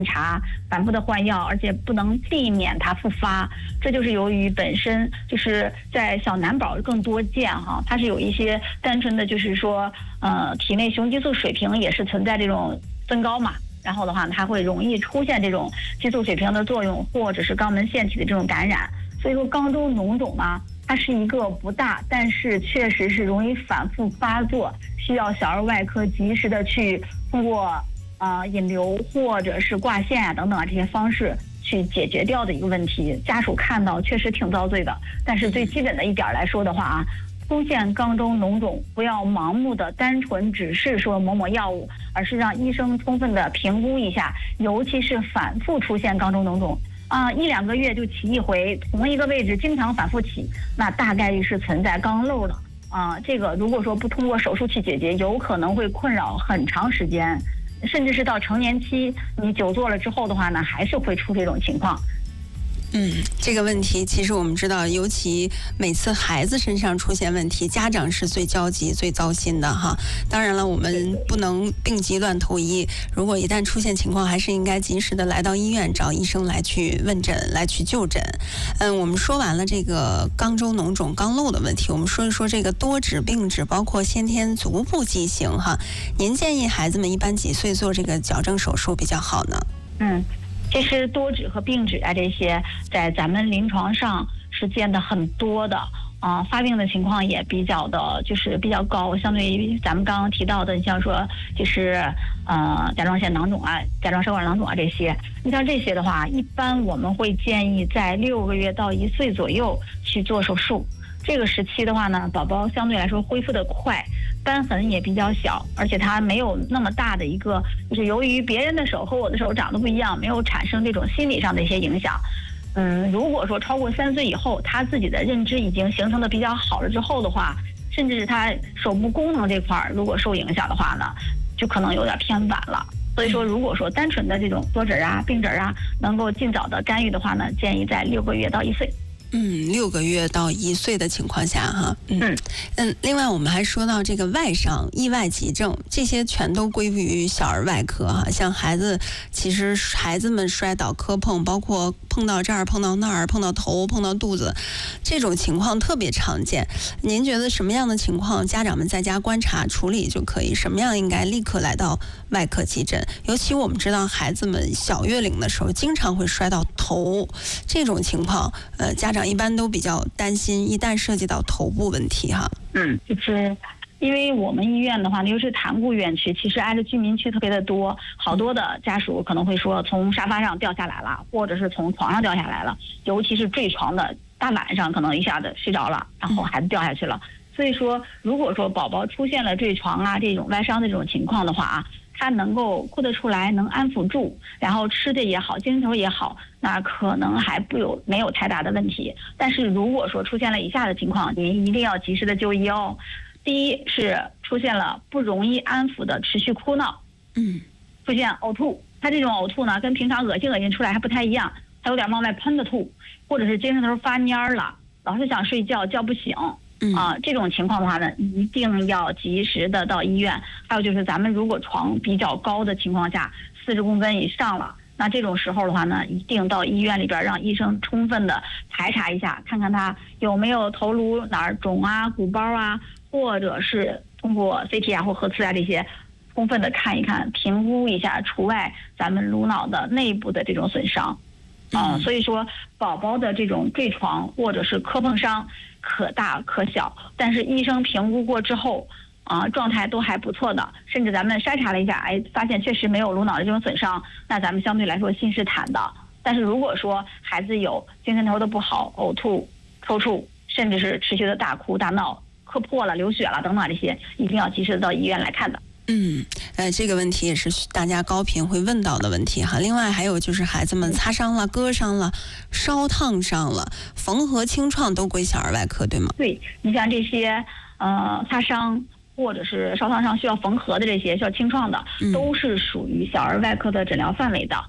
查，反复的换药，而且不能避免它复发。这就是由于本身就是在小男宝更多见哈，它是有一些单纯的就是说体内雄激素水平也是存在这种增高嘛。然后的话，它会容易出现这种激素水平的作用，或者是肛门腺体的这种感染。所以说，肛周脓肿呢，它是一个不大，但是确实是容易反复发作，需要小儿外科及时的去通过引流或者是挂线啊等等这些方式去解决掉的一个问题。家属看到确实挺遭罪的，但是最基本的一点来说的话啊。出现肛周脓肿，不要盲目的单纯只是说抹抹药物，而是让医生充分的评估一下，尤其是反复出现肛周脓肿1-2个月就起一回，同一个位置经常反复起，那大概率是存在肛瘘的这个如果说不通过手术去解决，有可能会困扰很长时间，甚至是到成年期，你久坐了之后的话呢，还是会出这种情况。 这个问题其实我们知道，尤其每次孩子身上出现问题，家长是最焦急、最糟心的哈。当然了，我们不能病急乱投医，如果一旦出现情况，还是应该及时的来到医院找医生来去问诊、来去就诊。我们说完了这个肛周脓肿、肛瘘的问题，我们说一说这个多指、并指，包括先天足部畸形哈。您建议孩子们一般几岁做这个矫正手术比较好呢？ 其实多指和并指这些在咱们临床上是见的很多的发病的情况也比较高，相对于咱们刚刚提到的，你像说就是甲状腺囊肿甲状腺管囊肿这些，你像这些的话，一般我们会建议在6个月到1岁左右去做手术。这个时期的话呢，宝宝相对来说恢复的快，瘢痕也比较小，而且它没有那么大的一个，就是由于别人的手和我的手长得不一样，没有产生这种心理上的一些影响。如果说超过3岁以后，他自己的认知已经形成的比较好了之后的话，甚至是他手部功能这块如果受影响的话呢，就可能有点偏晚了。所以说，如果说单纯的这种多指并指能够尽早的干预的话呢，建议在6个月到1岁。 6个月到1岁的情况下哈，另外我们还说到这个外伤、意外急症，这些全都归于小儿外科哈。像其实孩子们摔倒、磕碰，包括碰到这儿、碰到那儿、碰到头、碰到肚子，这种情况特别常见。您觉得什么样的情况家长们在家观察处理就可以？什么样应该立刻来到外科急诊？尤其我们知道孩子们小月龄的时候经常会摔到头，这种情况家长一般都比较担心，一旦涉及到头部问题哈。 就是因为我们医院的话，尤其是塘沽院区，其实挨着居民区特别的多，好多的家属可能会说从沙发上掉下来了，或者是从床上掉下来了，尤其是坠床的，大晚上可能一下子睡着了，然后孩子掉下去了。所以说，如果说宝宝出现了坠床这种外伤的这种情况的话他能够哭得出来，能安抚住，然后吃的也好，精神头也好，那可能还没有太大的问题。但是如果说出现了以下的情况，您一定要及时的就医哦。第一是出现了不容易安抚的持续哭闹，出现呕吐，他这种呕吐呢跟平常恶心出来还不太一样，他有点往外喷的吐，或者是精神头发蔫了，老是想睡觉叫不醒。这种情况的话呢，一定要及时的到医院。还有就是咱们如果床比较高的情况下，40公分以上了，那这种时候的话呢，一定到医院里边让医生充分的排查一下，看看他有没有头颅哪儿肿鼓包或者是通过 CT 或核磁这些充分的看一看，评估一下，除外咱们颅脑的内部的这种损伤。所以说宝宝的这种坠床或者是磕碰伤可大可小，但是医生评估过之后状态都还不错的，甚至咱们筛查了一下，发现确实没有颅脑的这种损伤，那咱们相对来说信是坦的。但是如果说孩子有精神头的不好、呕吐、抽搐，甚至是持续的大哭大闹、磕破了、流血了等等这些，一定要及时的到医院来看的。 这个问题也是大家高频会问到的问题哈。另外还有就是孩子们擦伤了、割伤了、烧烫伤了、缝合清创都归小儿外科，对吗？ 对，你像这些擦伤或者是烧烫伤需要缝合的这些需要清创的，都是属于小儿外科的诊疗范围的。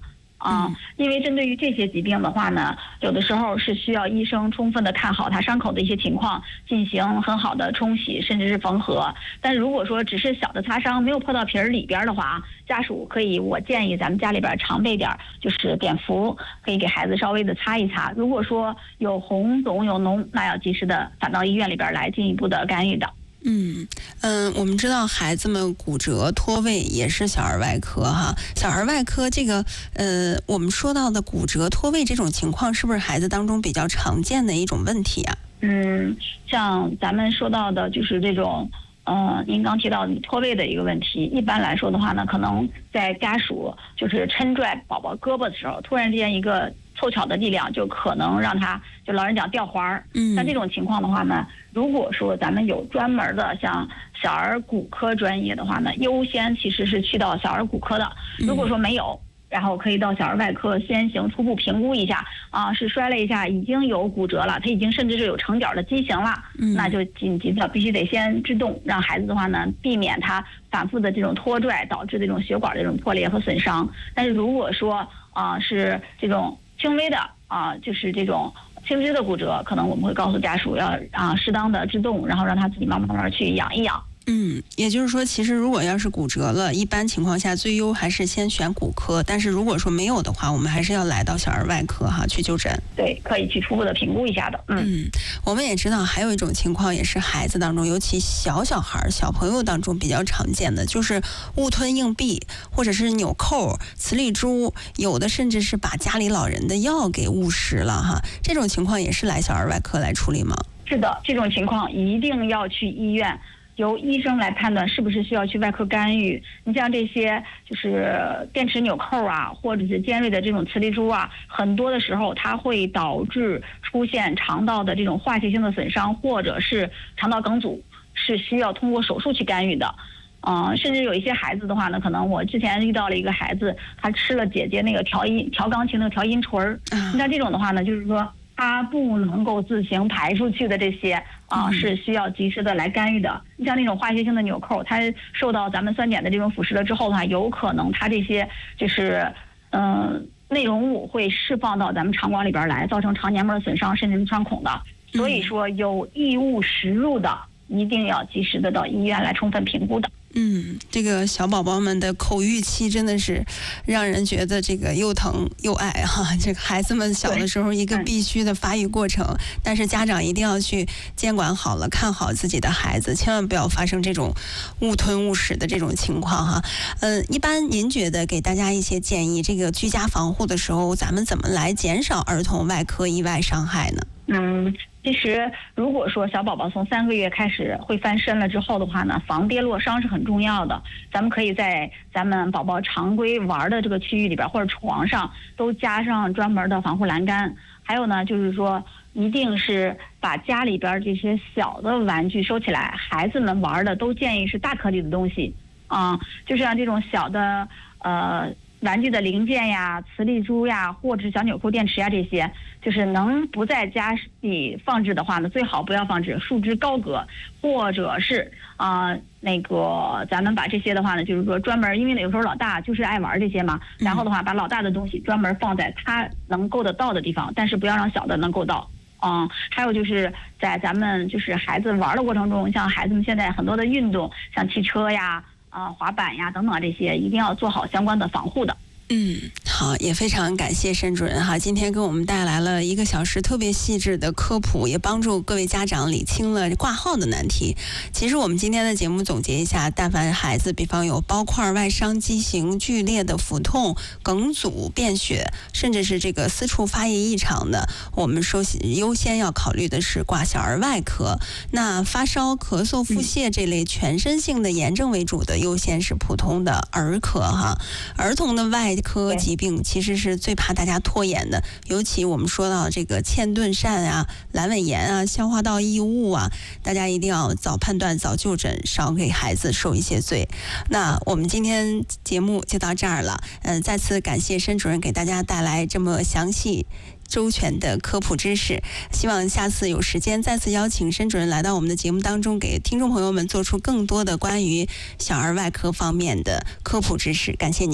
因为针对于这些疾病的话呢，有的时候是需要医生充分的看好他伤口的一些情况，进行很好的冲洗，甚至是缝合。但如果说只是小的擦伤，没有破到皮儿里边的话，家属我建议咱们家里边常备点就是碘伏，可以给孩子稍微的擦一擦。如果说有红肿有脓，那要及时的返到医院里边来进一步的干预的。 我们知道孩子们骨折脱位也是小儿外科哈，小儿外科这个我们说到的骨折脱位这种情况，是不是孩子当中比较常见的一种问题啊？ 像咱们说到的就是这种您刚提到脱位的一个问题，一般来说的话呢，可能在家属就是抻拽宝宝胳膊的时候，突然之间一个凑巧的力量，就可能让他就老人讲掉环儿。像这种情况的话呢，如果说咱们有专门的像小儿骨科专业的话呢，优先其实是去到小儿骨科的。如果说没有，然后可以到小儿外科先行初步评估一下是摔了一下，已经有骨折了，他已经甚至是有成角的畸形了，那就紧急的必须得先制动，让孩子的话呢避免他反复的这种拖拽导致这种血管的这种破裂和损伤。但是如果说是这种轻微的就是这种轻支的骨折，可能我们会告诉家属要适当的制动，然后让他自己慢慢去养一养。 也就是说，其实如果要是骨折了，一般情况下最优还是先选骨科，但是如果说没有的话，我们还是要来到小儿外科去就诊。 对，可以去初步的评估一下的。 我们也知道还有一种情况，也是孩子当中，尤其小孩小朋友当中比较常见的，就是误吞硬币，或者是纽扣、磁力珠，有的甚至是把家里老人的药给误食了这种情况也是来小儿外科来处理吗？ 是的，这种情况一定要去医院，由医生来判断是不是需要去外科干预。你像这些就是电池纽扣或者是尖锐的这种磁力珠很多的时候它会导致出现肠道的这种化学性的损伤，或者是肠道梗阻，是需要通过手术去干预的。甚至有一些孩子的话呢，可能我之前遇到了一个孩子，他吃了姐姐那个调钢琴的调音锤儿。那这种的话呢，就是说他不能够自行排出去的这些是需要及时的来干预的。你像那种化学性的纽扣，它受到咱们酸碱的这种腐蚀了之后的话，有可能它这些就是内容物会释放到咱们肠管里边来，造成肠黏膜的损伤，甚至是穿孔的。所以说有异物食入的，一定要及时的到医院来充分评估的。 这个小宝宝们的口欲期真的是让人觉得这个又疼又爱这个孩子们小的时候一个必须的发育过程，但是家长一定要去监管好了，看好自己的孩子，千万不要发生这种误吞误食的这种情况一般您觉得给大家一些建议，这个居家防护的时候，咱们怎么来减少儿童外科意外伤害呢？ 其实如果说小宝宝从3个月开始会翻身了之后的话呢，防跌落伤是很重要的。咱们可以在咱们宝宝常规玩的这个区域里边或者床上都加上专门的防护栏杆。还有呢，就是说一定是把家里边这些小的玩具收起来，孩子们玩的都建议是大颗粒的东西就像这种小的玩具的零件磁力珠或者是小纽扣电池这些，就是能不在家里放置的话呢，最好不要放置，束之高阁，或者是咱们把这些的话呢，就是说专门，因为有时候老大就是爱玩这些嘛，然后的话把老大的东西专门放在他能够得到的地方，但是不要让小的能够到。还有就是在咱们就是孩子玩的过程中，像孩子们现在很多的运动，像汽车滑板等等这些，一定要做好相关的防护的。 好，也非常感谢申主任今天给我们带来了1个小时特别细致的科普，也帮助各位家长理清了挂号的难题。其实我们今天的节目总结一下，但凡孩子比方有包块外伤、畸形、剧烈的腹痛、梗阻、便血，甚至是这个私处发液异常的，我们优先要考虑的是挂小儿外科。那发烧、咳嗽、腹泻这类全身性的炎症为主的，优先是普通的儿科儿童的外科疾病其实是最怕大家拖延的，尤其我们说到这个嵌顿疝阑尾炎消化道异物大家一定要早判断早就诊，少给孩子受一些罪。那我们今天节目就到这儿了，再次感谢申主任给大家带来这么详细周全的科普知识，希望下次有时间再次邀请申主任来到我们的节目当中，给听众朋友们做出更多的关于小儿外科方面的科普知识。感谢您。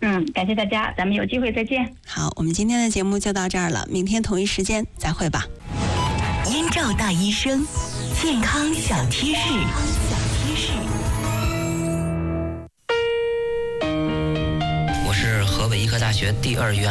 感谢大家，咱们有机会再见。 好，我们今天的节目就到这儿了，明天同一时间再会吧。 燕赵大医生，健康小贴士。 我是河北医科大学第2医院